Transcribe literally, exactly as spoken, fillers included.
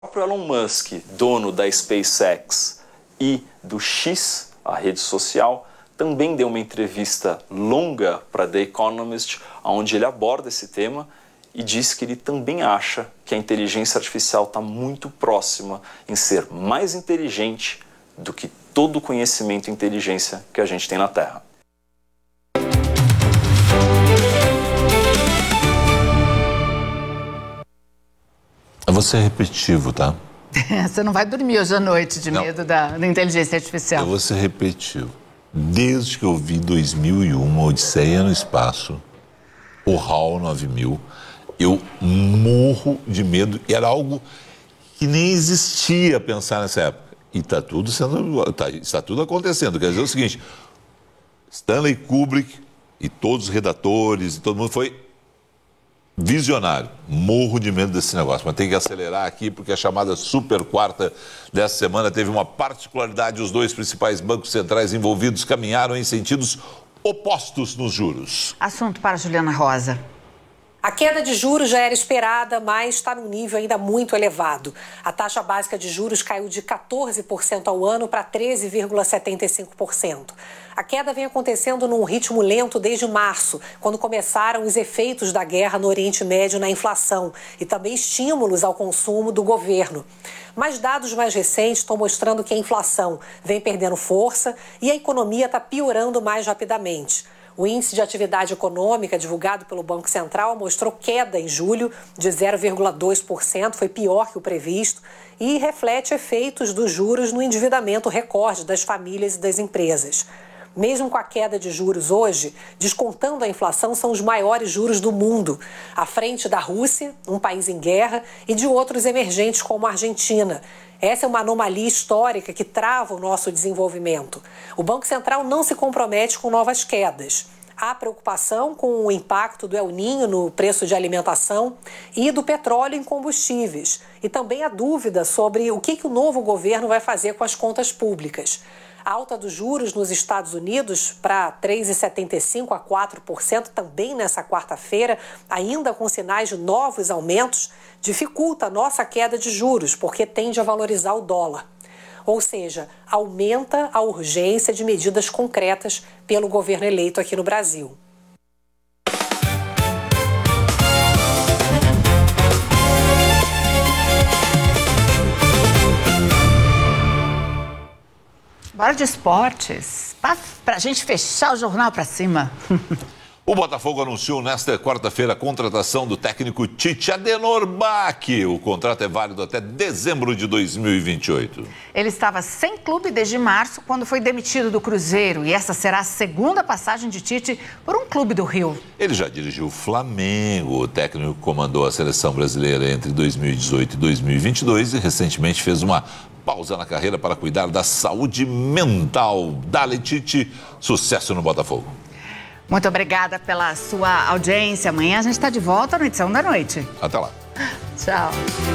O próprio Elon Musk, dono da SpaceX e do X, a rede social, também deu uma entrevista longa para The Economist, onde ele aborda esse tema e diz que ele também acha que a inteligência artificial está muito próxima em ser mais inteligente do que todo o conhecimento e inteligência que a gente tem na Terra. Eu vou ser repetitivo, tá? Você não vai dormir hoje à noite de Não. medo da, da inteligência artificial. Eu vou ser repetitivo. Desde que eu vi dois mil e um, Odisseia no Espaço, o HAL nove mil, eu morro de medo. Era algo que nem existia pensar nessa época. E está tudo sendo, tá, está tudo acontecendo. Quer dizer o seguinte, Stanley Kubrick e todos os redatores e todo mundo foi visionário. Morro de medo desse negócio, mas tem que acelerar aqui porque a chamada super quarta dessa semana teve uma particularidade. Os dois principais bancos centrais envolvidos caminharam em sentidos opostos nos juros. Assunto para Juliana Rosa. A queda de juros já era esperada, mas está num nível ainda muito elevado. A taxa básica de juros caiu de quatorze por cento ao ano para treze vírgula setenta e cinco por cento. A queda vem acontecendo num ritmo lento desde março, quando começaram os efeitos da guerra no Oriente Médio na inflação e também estímulos ao consumo do governo. Mas dados mais recentes estão mostrando que a inflação vem perdendo força e a economia está piorando mais rapidamente. O índice de atividade econômica divulgado pelo Banco Central mostrou queda em julho de zero vírgula dois por cento, foi pior que o previsto, e reflete efeitos dos juros no endividamento recorde das famílias e das empresas. Mesmo com a queda de juros hoje, descontando a inflação, são os maiores juros do mundo, à frente da Rússia, um país em guerra, e de outros emergentes como a Argentina. Essa é uma anomalia histórica que trava o nosso desenvolvimento. O Banco Central não se compromete com novas quedas. Há preocupação com o impacto do El Niño no preço de alimentação e do petróleo em combustíveis. E também há dúvida sobre o que, que o novo governo vai fazer com as contas públicas. A alta dos juros nos Estados Unidos para três vírgula setenta e cinco por cento a quatro por cento também nessa quarta-feira, ainda com sinais de novos aumentos, dificulta a nossa queda de juros, porque tende a valorizar o dólar. Ou seja, aumenta a urgência de medidas concretas pelo governo eleito aqui no Brasil. Bora de esportes, para a gente fechar o jornal para cima. O Botafogo anunciou nesta quarta-feira a contratação do técnico Tite Adenor-Bach. O contrato é válido até dezembro de dois mil e vinte e oito. Ele estava sem clube desde março, quando foi demitido do Cruzeiro. E essa será a segunda passagem de Tite por um clube do Rio. Ele já dirigiu o Flamengo. O técnico comandou a seleção brasileira entre dois mil e dezoito e dois mil e vinte e dois e recentemente fez uma pausa na carreira para cuidar da saúde mental. Dale, Tite, sucesso no Botafogo. Muito obrigada pela sua audiência. Amanhã a gente está de volta na edição da noite. Até lá. Tchau.